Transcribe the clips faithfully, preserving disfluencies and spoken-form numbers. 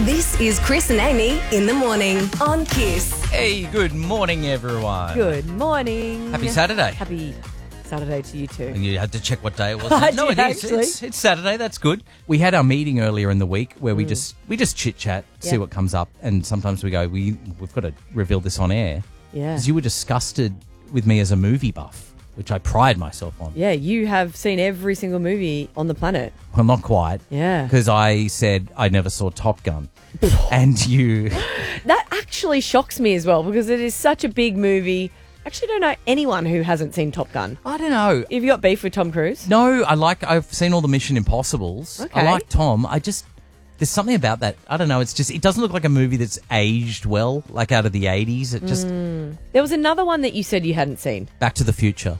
This is Chris and Amy in the morning on Kiss. Hey, good morning, everyone. Good morning. Happy Saturday. Happy Saturday to you too. And you had to check what day it was. I no, did, it is. actually. It's, it's Saturday. That's good. We had our meeting earlier in the week where we just we just chit chat, see Yeah. what comes up, and sometimes we go, we we've got to reveal this on air. Yeah. Because you were disgusted with me as a movie buff, which I pride myself on. Yeah, you have seen every single movie on the planet. Well, not quite. Yeah. Because I said I never saw Top Gun, and you. That actually shocks me as well because it is such a big movie. I actually don't know anyone who hasn't seen Top Gun. I don't know. Have you got beef with Tom Cruise? No, I like. I've seen all the Mission Impossibles. Okay. I like Tom. I just there's something about that. I don't know. It's just it doesn't look like a movie that's aged well, like out of the eighties. It just There was another one that you said you hadn't seen. Back to the Future.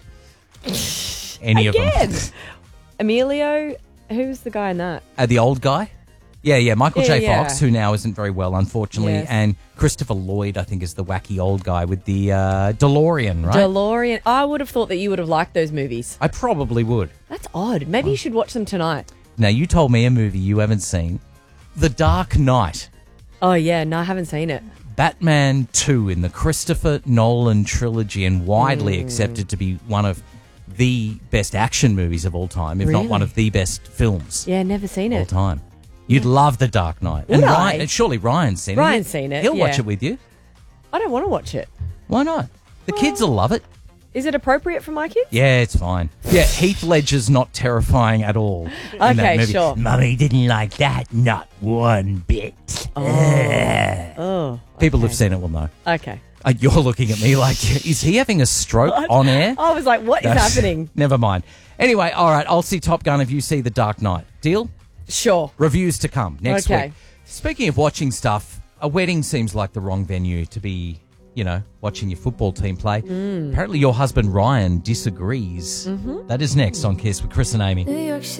Any Again. of them? Emilio, who's the guy in that? Uh, the old guy. Yeah, yeah. Michael Yeah, J. yeah. Fox, who now isn't very well, unfortunately, Yes. and Christopher Lloyd, I think, is the wacky old guy with the uh, DeLorean, right? DeLorean. I would have thought that you would have liked those movies. I probably would. That's odd. Maybe you should watch them tonight. Now, you told me a movie you haven't seen, The Dark Knight. Oh, yeah. No, I haven't seen it. Batman two in the Christopher Nolan trilogy and widely Mm. accepted to be one of the best action movies of all time, if not Really? one of the best films Yeah, never seen of all it. time. You'd love The Dark Knight. Would and I? Ryan, and surely Ryan's seen it. Ryan's seen it, He'll watch yeah. it with you. I don't want to watch it. Why not? The kids will love it. Is it appropriate for my kids? Yeah, it's fine. Yeah, Heath Ledger's not terrifying at all. in that Okay, movie. sure. Mummy didn't like that, not one bit. Oh, People okay. who've seen it will know. Okay. Uh, you're looking at me like, is he having a stroke on air? I was like, what is That's- happening? Never mind. Anyway, all right, I'll see Top Gun if you see The Dark Knight. Deal? Sure. Reviews to come next Okay. week. Speaking of watching stuff, a wedding seems like the wrong venue to be, you know, watching your football team play. Mm. Apparently your husband Ryan disagrees. Mm-hmm. That is next on Kiss with Chris and Amy. New York City.